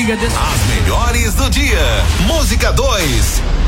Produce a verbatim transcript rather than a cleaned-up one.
amiga desse... As melhores do dia. Música dois.